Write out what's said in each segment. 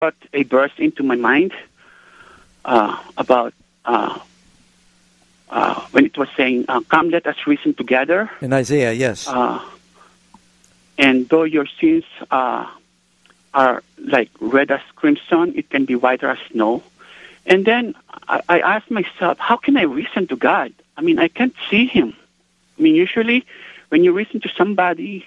brought a verse into my mind about when it was saying, "Come, let us reason together." In Isaiah, yes. And though your sins are like red as crimson, it can be whiter as snow. And then I asked myself, how can I reason to God? I mean, I can't see Him. I mean, usually when you reason to somebody,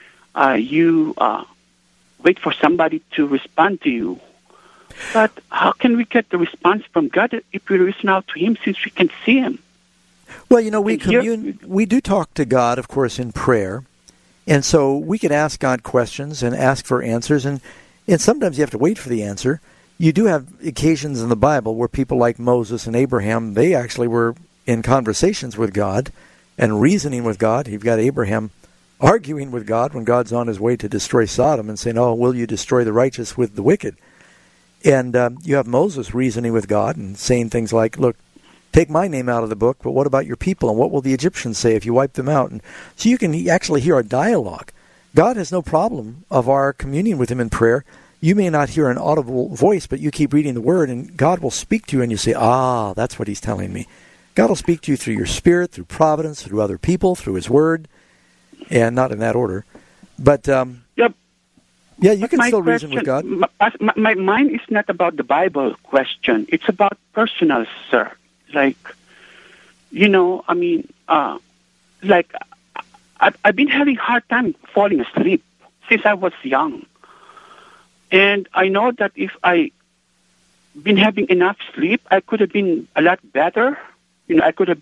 you wait for somebody to respond to you. But how can we get the response from God if we reason out to Him since we can see Him? Well, you know, we do talk to God, of course, in prayer. And so we can ask God questions and ask for answers. And sometimes you have to wait for the answer. You do have occasions in the Bible where people like Moses and Abraham, they actually were in conversations with God and reasoning with God. You've got Abraham arguing with God when God's on his way to destroy Sodom and saying, "Oh, will you destroy the righteous with the wicked?" And you have Moses reasoning with God and saying things like, "Look, take my name out of the book, but what about your people? And what will the Egyptians say if you wipe them out?" And so you can actually hear a dialogue. God has no problem of our communing with Him in prayer. You may not hear an audible voice, but you keep reading the Word, and God will speak to you, and you say, that's what He's telling me. God will speak to you through your spirit, through providence, through other people, through His Word, and not in that order. But, yep. Yeah, you can still reason with God. My mind is not about the Bible question. It's about personal, sir. Like, you know, I mean, like, I've been having a hard time falling asleep since I was young. And I know that if I been having enough sleep, I could have been a lot better. You know, I could have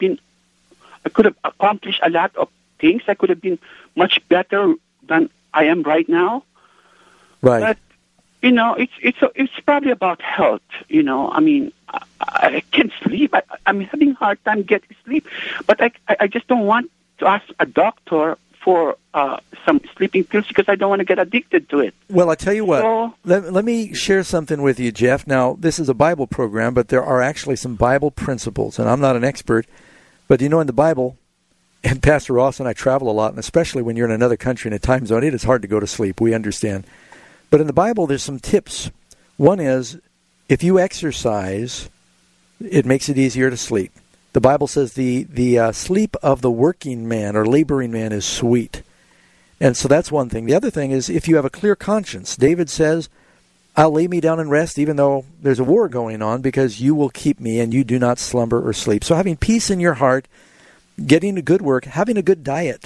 accomplished a lot of things. I could have been much better than I am right now. Right. But, you know, it's probably about health. You know, I mean, I can't sleep. I'm having a hard time getting sleep. But I just don't want to ask a doctor for some sleeping pills because I don't want to get addicted to it. Well, I tell you what, let me share something with you, Jeff. Now, this is a Bible program, but there are actually some Bible principles, and I'm not an expert, but you know, in the Bible, and Pastor Ross and I travel a lot, and especially when you're in another country in a time zone, it is hard to go to sleep. We understand. But in the Bible, there's some tips. One is, if you exercise, it makes it easier to sleep. The Bible says the sleep of the working man or laboring man is sweet. And so that's one thing. The other thing is if you have a clear conscience. David says, "I'll lay me down and rest even though there's a war going on because you will keep me and you do not slumber or sleep." So having peace in your heart, getting to good work, having a good diet.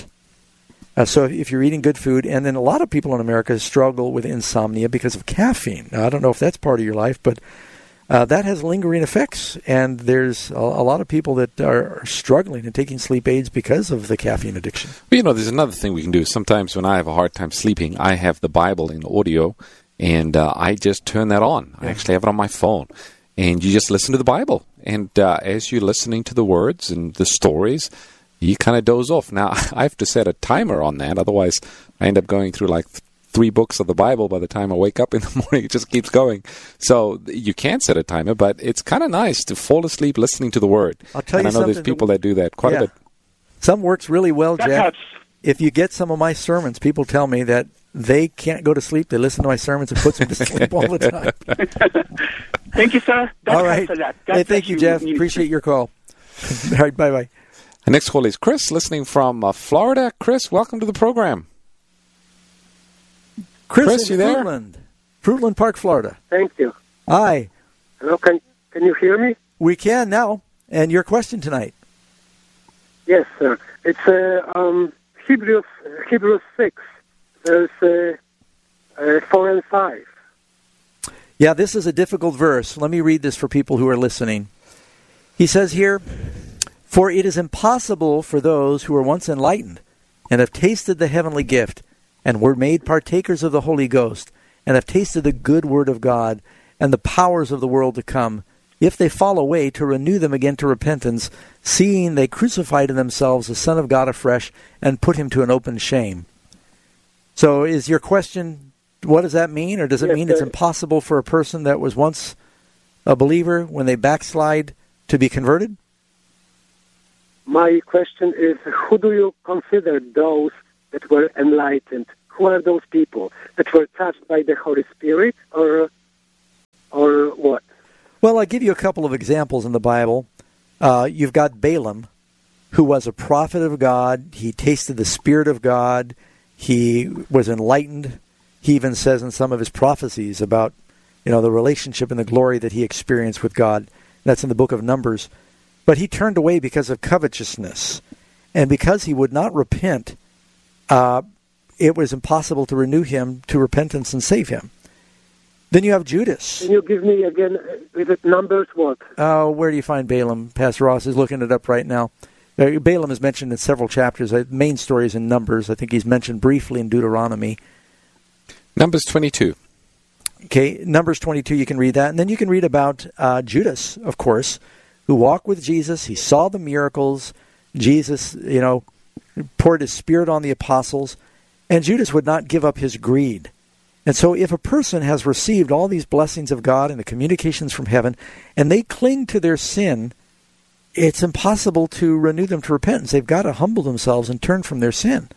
So if you're eating good food, and then a lot of people in America struggle with insomnia because of caffeine. Now, I don't know if that's part of your life, but that has lingering effects, and there's a lot of people that are struggling and taking sleep aids because of the caffeine addiction. Well, you know, there's another thing we can do. Sometimes when I have a hard time sleeping, I have the Bible in audio, and I just turn that on. I actually have it on my phone, and you just listen to the Bible. And as you're listening to the words and the stories, you kind of doze off. Now, I have to set a timer on that, otherwise I end up going through like 3 books of the Bible by the time I wake up in the morning. It just keeps going. So you can set a timer, but it's kind of nice to fall asleep listening to the Word. I'll tell you and I know there's people that do that quite a bit. Some works really well, That Jeff. helps. If you get some of my sermons, people tell me that they can't go to sleep. They listen to my sermons and puts them to sleep all the time. Thank you, sir. That all right. helps a lot. Hey, thank you, Jeff. Appreciate your call. All right, bye-bye. The next call is Chris, listening from Florida. Chris, welcome to the program. Chris, you there? Fruitland Park, Florida. Thank you. Hi. Hello, can you hear me? We can now. And your question tonight? Yes, sir. It's Hebrews 6, verse 4 and 5. Yeah, this is a difficult verse. Let me read this for people who are listening. He says here, "For it is impossible for those who were once enlightened and have tasted the heavenly gift and were made partakers of the Holy Ghost and have tasted the good word of God and the powers of the world to come, if they fall away, to renew them again to repentance, seeing they crucified in themselves the Son of God afresh and put him to an open shame." So is your question, what does that mean? Or does it mean it's impossible for a person that was once a believer, when they backslide, to be converted? My question is, who do you consider those that were enlightened? Who are those people that were touched by the Holy Spirit, or Well, I'll give you a couple of examples in the Bible. You've got Balaam, who was a prophet of God. He tasted the Spirit of God. He was enlightened. He even says in some of his prophecies about, the relationship and the glory that he experienced with God. That's in the book of Numbers. But he turned away because of covetousness. And because he would not repent, it was impossible to renew him to repentance and save him. Then you have Judas. Can you give me again, is it Numbers what? Where do you find Balaam? Pastor Ross is looking it up right now. Balaam is mentioned in several chapters. The main story is in Numbers. I think he's mentioned briefly in Deuteronomy. Numbers 22. Okay, Numbers 22, you can read that. And then you can read about Judas, of course, who walked with Jesus. He saw the miracles. Jesus, poured his Spirit on the apostles. And Judas would not give up his greed. And so if a person has received all these blessings of God and the communications from heaven, and they cling to their sin, it's impossible to renew them to repentance. They've got to humble themselves and turn from their sin.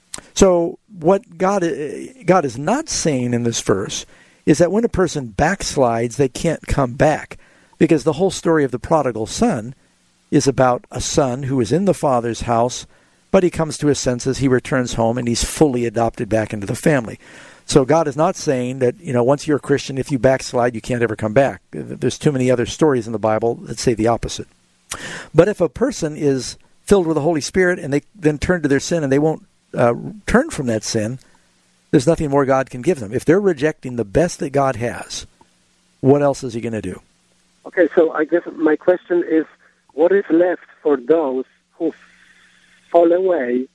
So what God is not saying in this verse is that when a person backslides, they can't come back. Because the whole story of the prodigal son is about a son who is in the father's house, but he comes to his senses, he returns home, and he's fully adopted back into the family. So God is not saying that, once you're a Christian, if you backslide, you can't ever come back. There's too many other stories in the Bible that say the opposite. But if a person is filled with the Holy Spirit and they then turn to their sin and they won't turn from that sin, there's nothing more God can give them. If they're rejecting the best that God has, what else is he going to do? Okay, so I guess my question is, what is left for those who fall away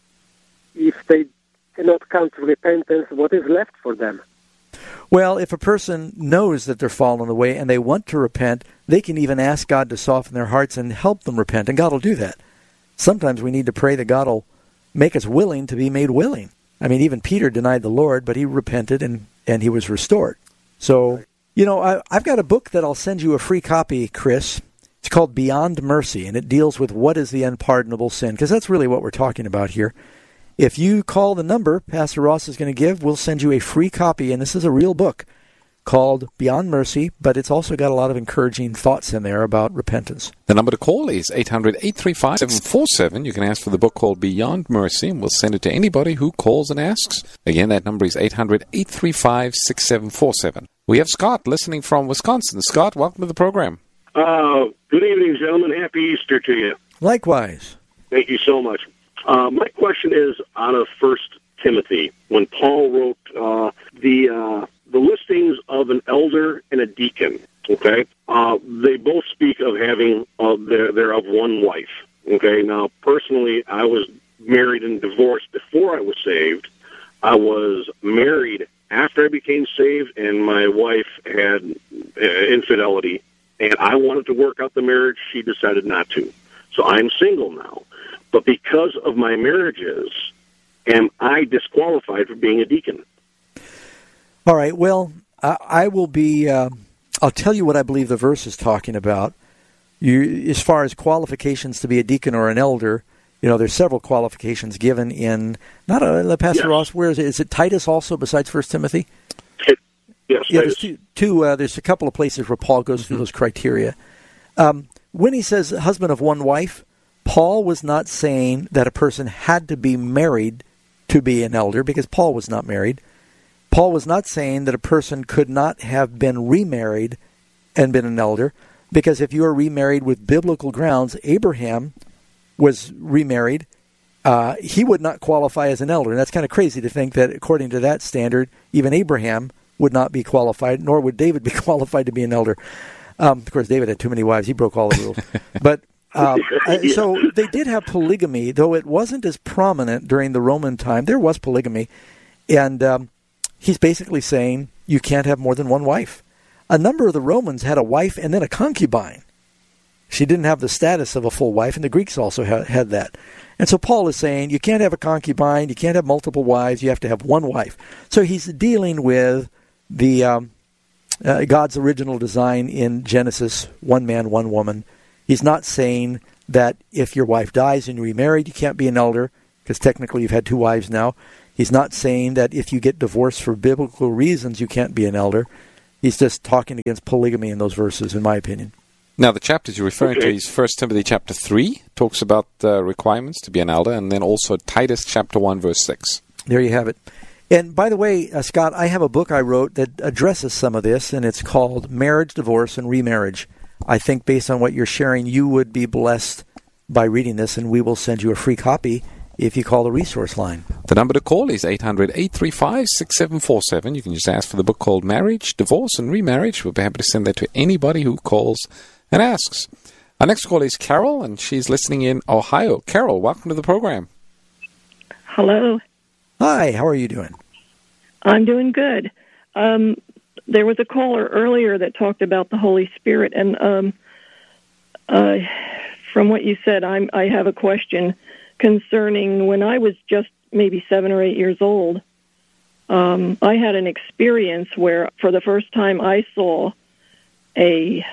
if they cannot come to repentance? What is left for them? Well, if a person knows that they're fallen away and they want to repent, they can even ask God to soften their hearts and help them repent, and God will do that. Sometimes we need to pray that God will make us willing to be made willing. I mean, even Peter denied the Lord, but he repented and he was restored. So, I've got a book that I'll send you a free copy, Chris. It's called Beyond Mercy, and it deals with what is the unpardonable sin, because that's really what we're talking about here. If you call the number Pastor Ross is going to give, we'll send you a free copy, and this is a real book called Beyond Mercy, but it's also got a lot of encouraging thoughts in there about repentance. The number to call is 800-835-6747. You can ask for the book called Beyond Mercy, and we'll send it to anybody who calls and asks. Again, that number is 800-835-6747. We have Scott listening from Wisconsin. Scott, welcome to the program. Good evening, gentlemen. Happy Easter to you. Likewise. Thank you so much. My question is out of 1 Timothy, when Paul wrote the listings of an elder and a deacon. Okay, they both speak of having they're of one wife. Okay, now personally, I was married and divorced before I was saved. I was married after I became saved, and my wife had infidelity, and I wanted to work out the marriage. She decided not to, so I'm single now. But because of my marriages, am I disqualified for being a deacon? All right, well, I will be, I'll tell you what I believe the verse is talking about. As far as qualifications to be a deacon or an elder, there's several qualifications given in, Pastor Ross, where is it? Is it Titus also besides 1 Timothy? Yes, yeah, there's a couple of places where Paul goes through those criteria. When he says husband of one wife, Paul was not saying that a person had to be married to be an elder, because Paul was not married. Paul was not saying that a person could not have been remarried and been an elder, because if you are remarried with biblical grounds, Abraham was remarried. He would not qualify as an elder. And that's kind of crazy to think that according to that standard, even Abraham would not be qualified, nor would David be qualified to be an elder. Of course, David had too many wives. He broke all the rules. But so they did have polygamy, though it wasn't as prominent during the Roman time. There was polygamy. And he's basically saying you can't have more than one wife. A number of the Romans had a wife and then a concubine. She didn't have the status of a full wife, and the Greeks also had that. And so Paul is saying you can't have a concubine, you can't have multiple wives, you have to have one wife. So he's dealing with the God's original design in Genesis, one man, one woman. He's not saying that if your wife dies and you're remarried, you can't be an elder, because technically you've had two wives now. He's not saying that if you get divorced for biblical reasons, you can't be an elder. He's just talking against polygamy in those verses, in my opinion. Now, the chapters you're referring to is 1 Timothy chapter 3, talks about requirements to be an elder, and then also Titus chapter 1, verse 6. There you have it. And by the way, Scott, I have a book I wrote that addresses some of this, and it's called Marriage, Divorce, and Remarriage. I think based on what you're sharing, you would be blessed by reading this, and we will send you a free copy if you call the resource line. The number to call is 800-835-6747. You can just ask for the book called Marriage, Divorce, and Remarriage. We'll be happy to send that to anybody who calls and asks. Our next call is Carol, and she's listening in Ohio. Carol, welcome to the program. Hello. Hi, how are you doing? I'm doing good. There was a caller earlier that talked about the Holy Spirit, and from what you said, I have a question concerning when I was just maybe 7 or 8 years old. I had an experience where, for the first time, I saw a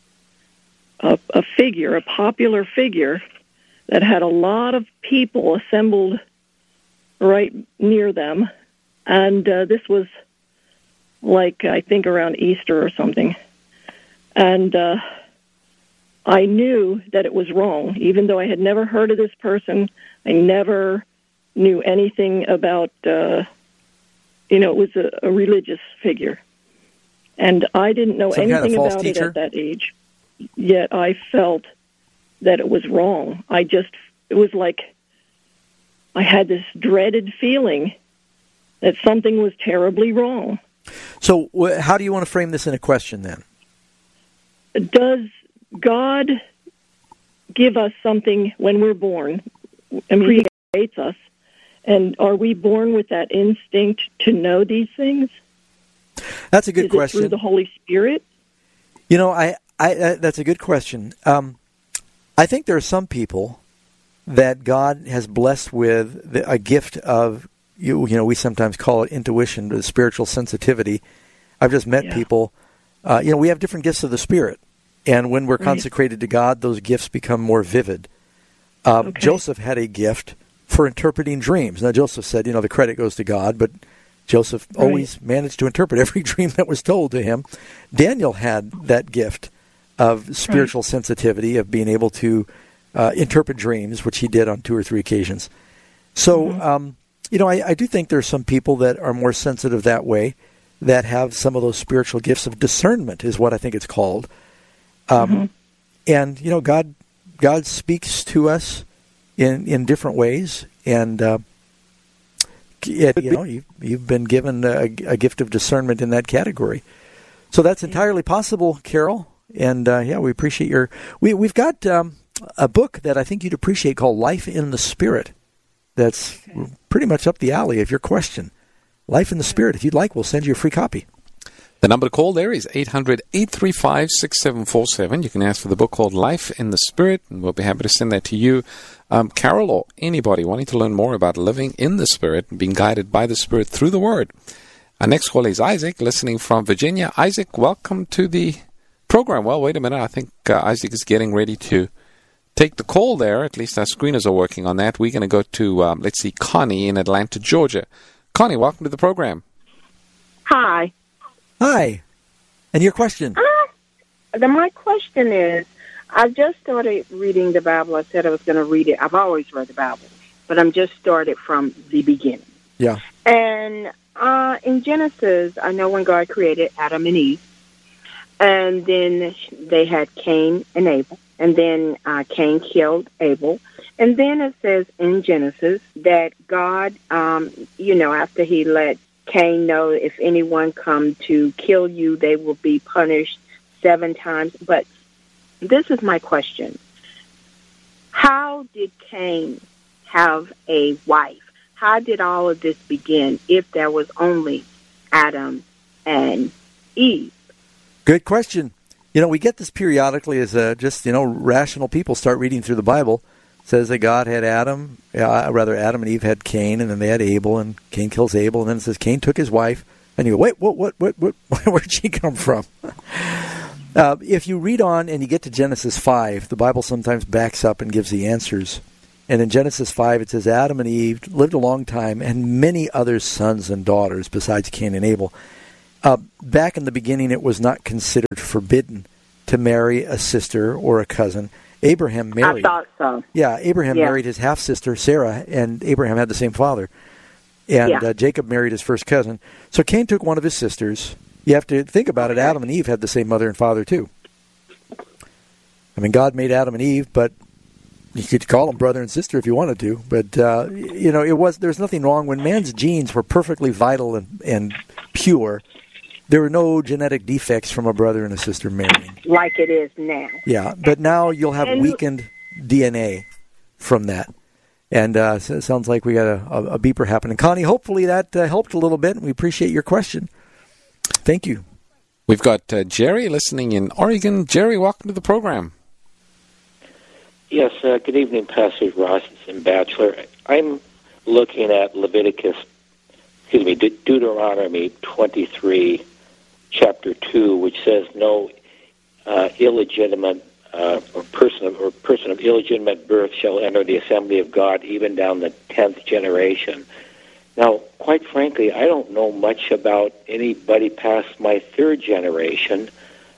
figure, a popular figure, that had a lot of people assembled right near them, and this was like, I think, around Easter or something. And I knew that it was wrong, even though I had never heard of this person. I never knew anything about, it was a religious figure. And I didn't know anything about it at that age. Yet I felt that it was wrong. It was like I had this dreaded feeling that something was terribly wrong. So how do you want to frame this in a question then? Does God give us something when we're born? I mean, He creates us. And are we born with that instinct to know these things? That's a good question. Is it through the Holy Spirit? That's a good question. I think there are some people that God has blessed with a gift of, we sometimes call it intuition, the spiritual sensitivity. I've just met people, we have different gifts of the Spirit. And when we're consecrated to God, those gifts become more vivid. Joseph had a gift for interpreting dreams. Now, Joseph said, the credit goes to God, but Joseph always managed to interpret every dream that was told to him. Daniel had that gift of spiritual sensitivity, of being able to interpret dreams, which he did on 2 or 3 occasions. So, I do think there's some people that are more sensitive that way, that have some of those spiritual gifts of discernment, is what I think it's called. And, God speaks to us in different ways, and you've been given a gift of discernment in that category. So that's entirely possible, Carol. And we appreciate we've got a book that I think you'd appreciate called Life in the Spirit. That's pretty much up the alley of your question. Life in the Spirit. If you'd like, we'll send you a free copy. The number to call there is 800-835-6747. You can ask for the book called Life in the Spirit, and we'll be happy to send that to you. Carol, or anybody wanting to learn more about living in the Spirit and being guided by the Spirit through the Word. Our next call is Isaac, listening from Virginia. Isaac, welcome to the program. Well, wait a minute. I think Isaac is getting ready to take the call there. At least our screeners are working on that. We're going to go to, Connie in Atlanta, Georgia. Connie, welcome to the program. Hi. Hi. And your question? My question is, I've just started reading the Bible. I said I was going to read it. I've always read the Bible, but I'm just started from the beginning. Yeah. And in Genesis, I know when God created Adam and Eve, and then they had Cain and Abel, and then Cain killed Abel. And then it says in Genesis that God, after he let Cain know, if anyone come to kill you, they will be punished 7 times. But this is my question. How did Cain have a wife? How did all of this begin if there was only Adam and Eve? Good question. We get this periodically as rational people start reading through the Bible. It says that God had Adam and Eve had Cain, and then they had Abel, and Cain kills Abel, and then it says Cain took his wife, and you go, wait, what, where'd she come from? If you read on and you get to Genesis 5, the Bible sometimes backs up and gives the answers. And in Genesis 5, it says Adam and Eve lived a long time and many other sons and daughters besides Cain and Abel. Back in the beginning, it was not considered forbidden to marry a sister or a cousin. Abraham married. I thought so. Yeah, Abraham married his half-sister, Sarah, and Abraham had the same father. And Jacob married his first cousin. So Cain took one of his sisters. You have to think about it. Adam and Eve had the same mother and father, too. I mean, God made Adam and Eve, but you could call them brother and sister if you wanted to. But, there's nothing wrong. When man's genes were perfectly vital and pure, there were no genetic defects from a brother and a sister marrying. Like it is now. Yeah, but now you'll have weakened DNA from that. And so it sounds like we got a beeper happening. Connie, hopefully that helped a little bit, and we appreciate your question. Thank you. We've got Jerry listening in Oregon. Jerry, welcome to the program. Yes, good evening, Pastor Ross and Batchelor. I'm looking at Deuteronomy 23, chapter 2, which says no illegitimate person of illegitimate birth shall enter the assembly of God, even down the 10th generation. Now, quite frankly, I don't know much about anybody past my third generation.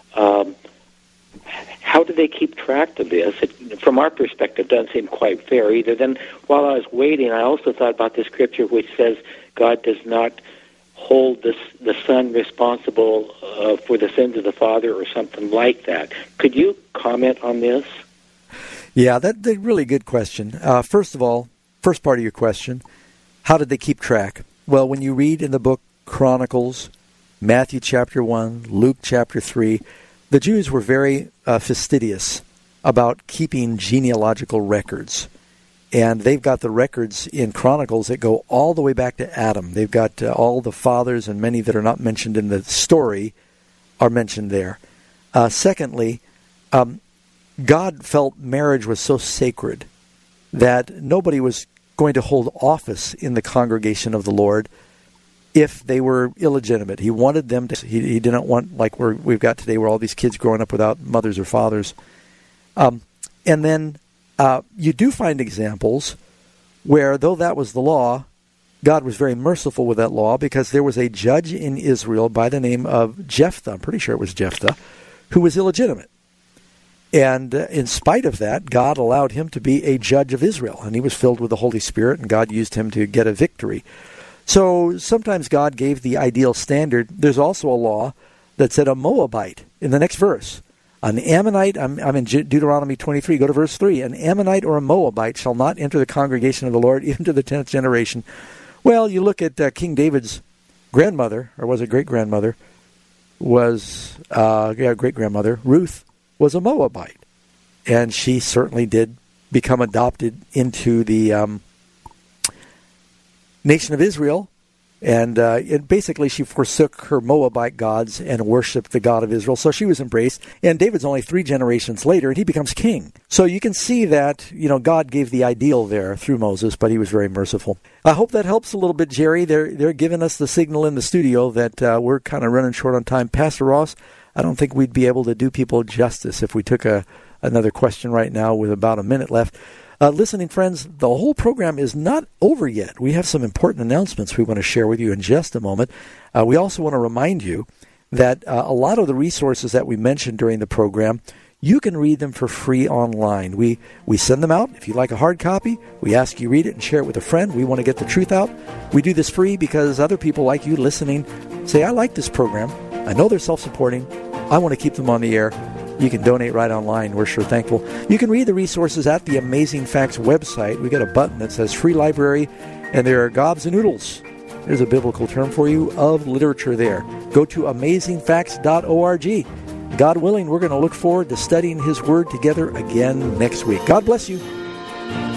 How do they keep track of this? It, from our perspective, doesn't seem quite fair either. Then, while I was waiting, I also thought about the scripture which says God does not hold the son responsible for the sins of the father or something like that. Could you comment on this? Yeah, that's a really good question. First of all, first part of your question, how did they keep track? Well, when you read in the book Chronicles, Matthew chapter 1, Luke chapter 3, the Jews were very fastidious about keeping genealogical records. And they've got the records in Chronicles that go all the way back to Adam. They've got all the fathers, and many that are not mentioned in the story are mentioned there. Secondly, God felt marriage was so sacred that nobody was going to hold office in the congregation of the Lord if they were illegitimate. He wanted them to. He didn't want, like we've got today, where all these kids growing up without mothers or fathers. And then you do find examples where, though that was the law, God was very merciful with that law, because there was a judge in Israel by the name of Jephthah, I'm pretty sure it was Jephthah, who was illegitimate. And in spite of that, God allowed him to be a judge of Israel, and he was filled with the Holy Spirit, and God used him to get a victory. So sometimes God gave the ideal standard. There's also a law that said a Moabite in the next verse. An Ammonite, I'm in Deuteronomy 23, go to verse 3. An Ammonite or a Moabite shall not enter the congregation of the Lord, even to the 10th generation. Well, you look at King David's grandmother, or was it great-grandmother, great-grandmother, Ruth, was a Moabite. And she certainly did become adopted into the nation of Israel. And basically she forsook her Moabite gods and worshipped the God of Israel. So she was embraced. And David's only 3 generations later, and he becomes king. So you can see that, God gave the ideal there through Moses, but he was very merciful. I hope that helps a little bit, Jerry. They're giving us the signal in the studio that we're kind of running short on time. Pastor Ross, I don't think we'd be able to do people justice if we took another question right now with about a minute left. Listening friends, the whole program is not over yet. We have some important announcements we want to share with you in just a moment. We also want to remind you that a lot of the resources that we mentioned during the program, you can read them for free online. We send them out. If you'd like a hard copy, we ask you read it and share it with a friend. We want to get the truth out. We do this free because other people like you listening say, I like this program. I know they're self-supporting. I want to keep them on the air. You can donate right online. We're sure thankful. You can read the resources at the Amazing Facts website. We got a button that says Free Library, and there are gobs and oodles. There's a biblical term for you of literature there. Go to amazingfacts.org. God willing, we're going to look forward to studying His Word together again next week. God bless you.